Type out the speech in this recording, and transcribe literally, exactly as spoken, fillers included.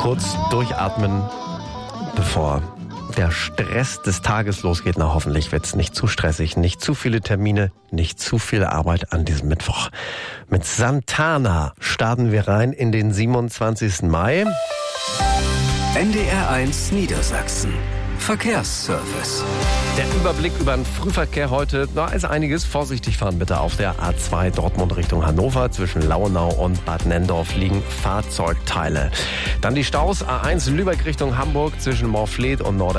kurz durchatmen, bevor der Stress des Tages losgeht. Na, hoffentlich wird's nicht zu stressig, nicht zu viele Termine, nicht zu viel Arbeit an diesem Mittwoch. Mit Santana starten wir rein in den siebenundzwanzigsten Mai. N D R eins Niedersachsen. Verkehrsservice. Der Überblick über den Frühverkehr heute, da ist einiges. Vorsichtig fahren bitte auf der A zwei Dortmund Richtung Hannover. Zwischen Lauenau und Bad Nenndorf liegen Fahrzeugteile. Dann die Staus A eins Lübeck Richtung Hamburg zwischen Morfleet und Nord